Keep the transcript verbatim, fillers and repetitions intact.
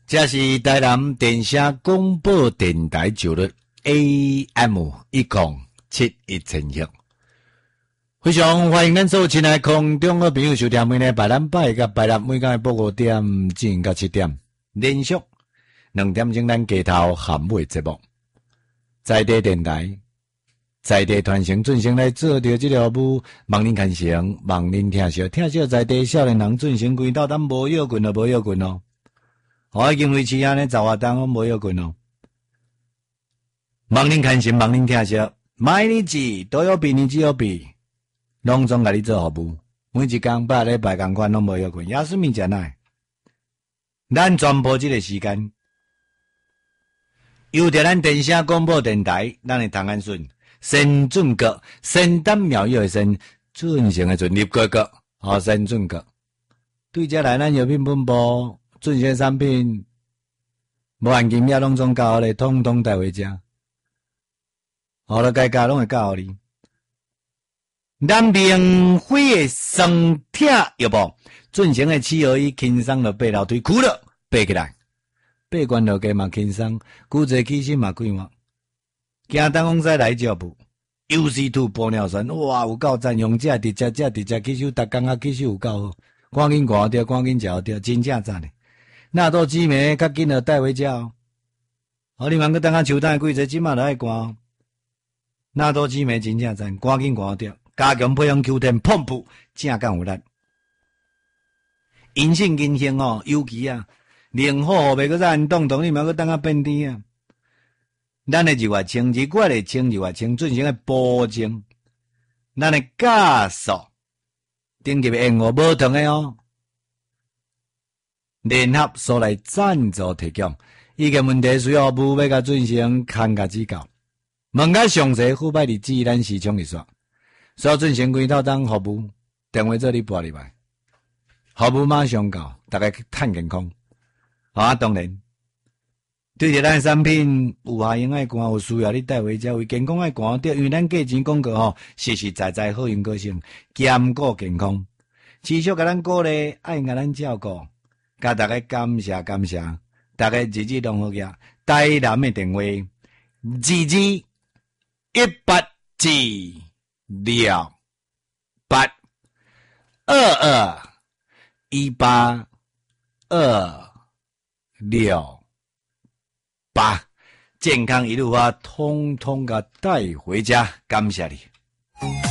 这是台南电声广播电台九六 A M 一零七一千赫。非常欢迎咱所有亲爱空中的朋友收听每日拜咱拜甲拜六每天的报五点至到七点，连续两点钟咱街头含尾节目，在地电台。在地传承准成来做着这个服务，望您看成，望您听惜，听惜在地少年人准成规到咱无要紧哦，无要紧哦。我已经维持安尼十外档，我无要紧哦。望您看成，望您听惜，每日子都有比你只有比，拢总甲你做服务，每一工百礼拜共款拢无要紧，也是物件来。咱全部这个时间，由着咱电声广播电台，咱的唐安顺。先准阁，先丹苗药的先准成的准入哥哥，好先准阁。对这来咱药品分布，准成产品，无含金也拢总教咧，统统带回家。好了，该教拢会教你。咱明辉的生铁药物，准成的七合一轻松了爬楼梯，苦了爬起来，爬关落街嘛轻松，骨质起身嘛快活。行东往西来脚步 ，U C 二 玻尿酸，哇，有够赞！用这直接这直接吸收，逐工啊吸收有够好，赶紧看掉，赶紧食掉，真正赞嘞！纳豆激酶较紧了带回家哦。好，你万个等下手等季节，即马就爱看。纳豆激酶真正赞，赶紧看掉，加强培养 Q 十 碰布，正干有力。阴性阴性哦，尤其啊，零好后袂个再动动，你万个等下变甜啊。咱的日月清，日月的清，日月清准成的保证，咱的加速，顶级的烟雾无同的哦。联合所来赞助提供，意见问题需要服务要甲准成看甲指教，问较详细，付摆日子咱市场一说，所有准成规套当服务，电话做你拨入来，服务马上到，大家趁健康。啊，当然。对着咱产品有效用爱看，有需要你带回家，为健康爱看着，因为咱价钱广告吼，实实在在好用个性，兼顾健康，持续甲咱鼓励，爱甲咱照顾，甲大家感谢感谢，大家日日拢好个。台南的电话，二二一八至六八二二一八二六。把健康一路发通通给带回家，感谢你。